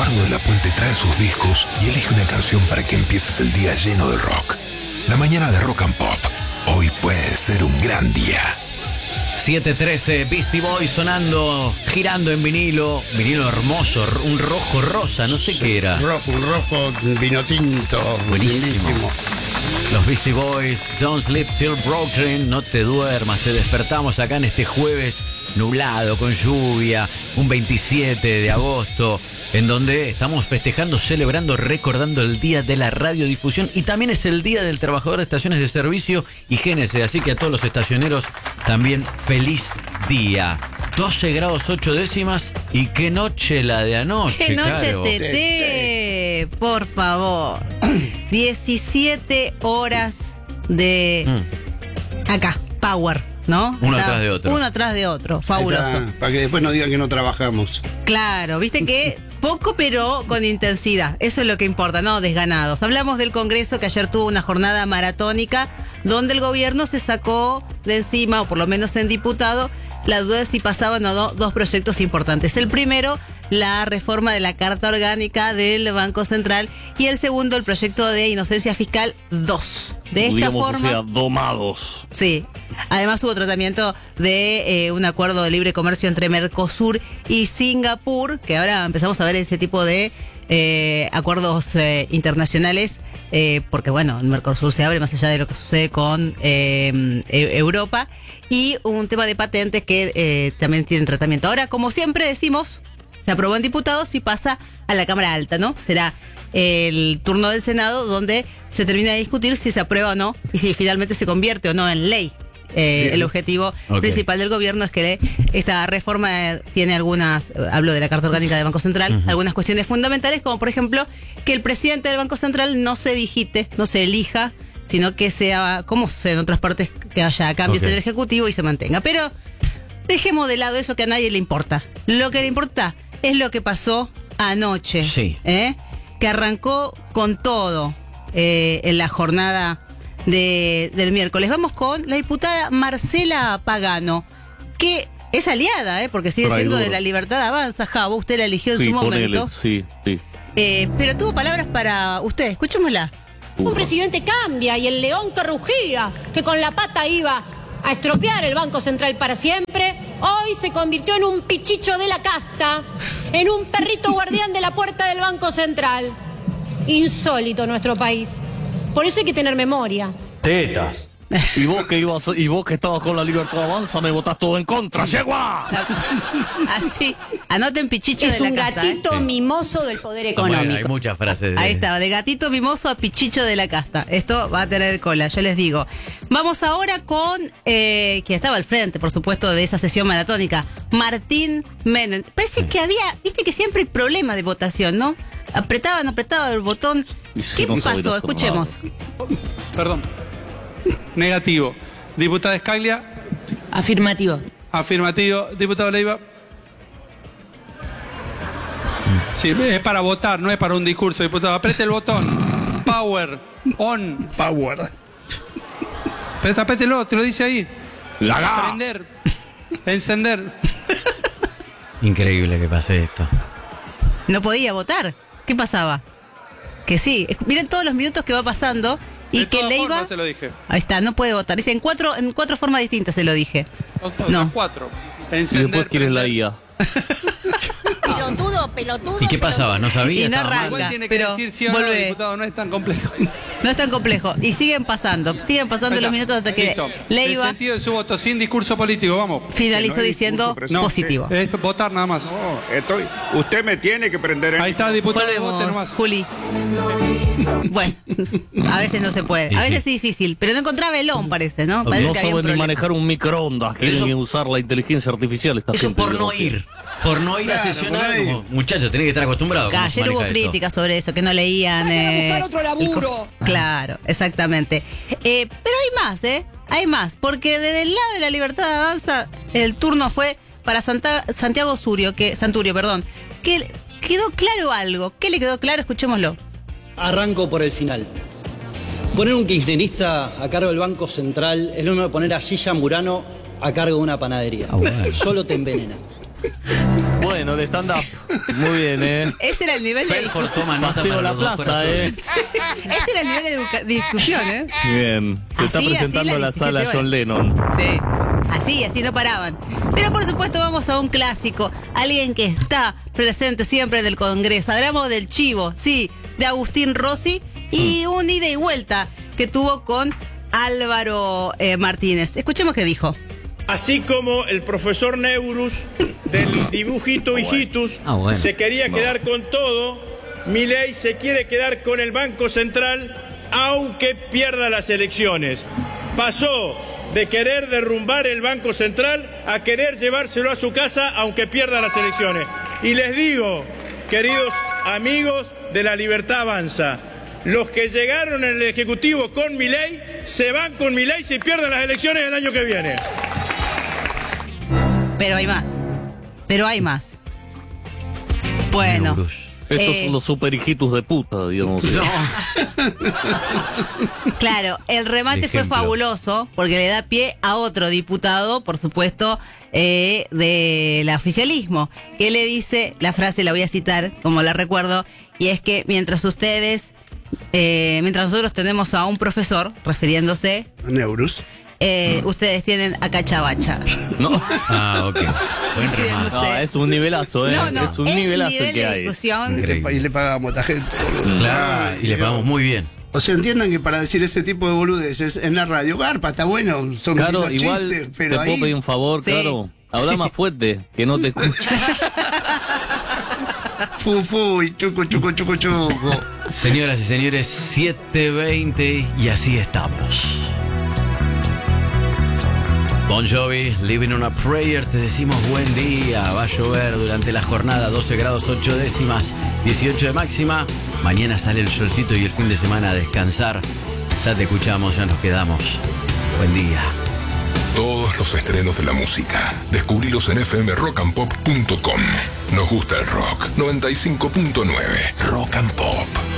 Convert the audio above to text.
Eduardo de la Puente trae sus discos y elige una canción para que empieces el día lleno de rock. La mañana de Rock and Pop. Hoy puede ser un gran día. 7:13, Beastie Boys sonando, girando en vinilo hermoso, un rojo rosa, no sé qué era. Un rojo vino tinto. Buenísimo. Los Beastie Boys, Don't Sleep Till Broken, no te duermas, te despertamos acá en este jueves nublado, con lluvia, un 27 de agosto, en donde estamos festejando, celebrando, recordando el Día de la Radiodifusión y también es el Día del Trabajador de Estaciones de Servicio y GNC, así que a todos los estacioneros también feliz día. 12 grados 8 décimas y qué noche la de anoche. ¡Qué noche, Caro. Teté! Por favor. 17 horas de acá, power, ¿no? Uno atrás de otro. Uno atrás de otro, fabuloso. Para que después no digan que no trabajamos. Claro, viste que poco pero con intensidad, eso es lo que importa, no desganados. Hablamos del Congreso que ayer tuvo una jornada maratónica donde el gobierno se sacó de encima, o por lo menos en diputado, la duda de si pasaban o no dos proyectos importantes. El primero, la reforma de la Carta Orgánica del Banco Central y el segundo, el proyecto de inocencia fiscal 2. De esta forma, o sea, domados. Sí. Además hubo tratamiento de un acuerdo de libre comercio entre Mercosur y Singapur, que ahora empezamos a ver ese tipo de acuerdos internacionales, porque bueno, el Mercosur se abre más allá de lo que sucede con Europa, y un tema de patentes que también tienen tratamiento. Ahora, como siempre decimos, se aprobó en diputados y pasa a la Cámara Alta, ¿no? Será el turno del Senado donde se termina de discutir si se aprueba o no y si finalmente se convierte o no en ley. El objetivo principal del gobierno es que esta reforma tiene algunas, hablo de la Carta Orgánica del Banco Central, algunas cuestiones fundamentales, como por ejemplo que el presidente del Banco Central no se digite, no se elija, sino que sea, como en otras partes, que haya cambios en el Ejecutivo y se mantenga. Pero dejemos de lado eso que a nadie le importa. Lo que le importa es lo que pasó anoche, que arrancó con todo en la jornada del miércoles. Vamos con la diputada Marcela Pagano, que es aliada, porque sigue siendo de La Libertad Avanza. Javo, usted la eligió en su momento. Sí. Pero tuvo palabras para usted, escuchémosla. Un presidente cambia y el león que rugía, que con la pata iba a estropear el Banco Central para siempre, hoy se convirtió en un pichicho de la casta, en un perrito guardián de la puerta del Banco Central. Insólito nuestro país. Por eso hay que tener memoria. Tetas. Y vos que estabas con La Libertad Avanza, me votás todo en contra. ¡Yegua! Así, anoten pichicho es de la un casta. gatito mimoso del poder económico. Bueno, hay muchas frases. Ahí está, de gatito mimoso a pichicho de la casta. Esto va a tener cola, yo les digo. Vamos ahora con quien estaba al frente, por supuesto, de esa sesión maratónica, Martín Menem. Parece que había, viste que siempre hay problema de votación, ¿no? Apretaba el botón. ¿Qué pasó? Escuchemos. Perdón. Negativo. Diputada Escaglia. Afirmativo. Afirmativo. Diputado Leiva. Sí, es para votar, no es para un discurso, diputado. Apriete el botón. Power. On. Power. Aprételo, te lo dice ahí. Prender. Encender. Increíble que pase esto. No podía votar. ¿Qué pasaba? Que sí. Miren todos los minutos que va pasando. Y de que Leiva. Se lo dije. Ahí está, no puede votar. Dice en cuatro formas distintas se lo dije. No. 4. Y después quieres la IA. Pelotudo. ¿Y qué pasaba? ¿No sabía? Y no ¿Estaba mal? arranca. Igual tiene que pero decir sí o no, vuelve. diputado, no es tan complejo. No es tan complejo. Y siguen pasando los minutos hasta que Listo. Leiva El sentido de su voto, sin discurso político, vamos. finalizó Que no hay diciendo discurso, presidente. positivo. Es votar nada más. No, usted me tiene que prender en... Ahí está, diputado, vote Volvemos, nomás. Juli. Bueno, a veces no se puede. A veces es difícil, pero no encontraba velón, parece, ¿no? Parece No que había un saben ni problema. manejar un microondas. Quieren usar la inteligencia artificial. Esta Eso gente por de no los- ir. Por no ir a Claro, sesionar. por ahí. Como, muchachos, tenés que estar acostumbrados. ¿Cómo se Ayer hubo maneja esto? críticas sobre eso, que no leían. Buscar otro laburo. Claro, exactamente. Pero hay más, Hay más, porque desde el lado de La Libertad Avanza, el turno fue para Santiago Santurio, que quedó claro algo. ¿Qué le quedó claro? Escuchémoslo. Arranco por el final. Poner un kirchnerista a cargo del Banco Central es lo mismo que poner a Gilla Murano a cargo de una panadería. Bueno. Solo te envenena. Bueno, bueno, de stand-up. Muy bien, Ese era el nivel de Felford discusión. toma nota Paseo para la los dos plaza, corazones. Este era el nivel de discusión, ¿eh? Bien. Se está Así presentando las en la 17 sala horas. John Lennon. Sí, así no paraban. Pero por supuesto vamos a un clásico, alguien que está presente siempre en el Congreso. Hablamos del Chivo, sí, de Agustín Rossi y un ida y vuelta que tuvo con Álvaro Martínez. Escuchemos qué dijo. Así como el profesor Neurus del dibujito Hijitus bueno. se quería quedar con todo, Milei se quiere quedar con el Banco Central aunque pierda las elecciones. Pasó de querer derrumbar el Banco Central a querer llevárselo a su casa aunque pierda las elecciones. Y les digo, queridos amigos de La Libertad Avanza, los que llegaron en el Ejecutivo con Milei se van con Milei si pierden las elecciones el año que viene. Pero hay más. Pero hay más. Bueno. Estos son los super hijitos de puta, digamos. No. Claro, el remate fue Ejemplo. fabuloso porque le da pie a otro diputado, por supuesto, del oficialismo, que le dice, la frase la voy a citar como la recuerdo, y es que mientras nosotros tenemos a un profesor, refiriéndose, Neurus. ustedes tienen a Cachabacha. No. Ah, ok. Buen remate. No, es un nivelazo, No, es un el nivelazo nivel el que de hay. discusión. Increíble. Y le pagamos a esta gente, boludo. Claro, Ay, y le Dios. pagamos muy bien. O sea, entiendan que para decir ese tipo de boludeces en la radio, garpa, está bueno, son Claro, lindos igual chistes, te pero puedo ahí... pedir un favor, Sí. claro. Habla más fuerte, que no te escucho. Fu, y chuco. Señoras y señores, 7:20 y así estamos. Bon Jovi, Living on a Prayer, te decimos buen día. Va a llover durante la jornada, 12 grados 8 décimas, 18 de máxima. Mañana sale el solcito y el fin de semana a descansar. Ya te escuchamos, ya nos quedamos. Buen día. Todos los estrenos de la música. Descubrilos en fmrockandpop.com. Nos gusta el rock. 95.9 Rock and Pop.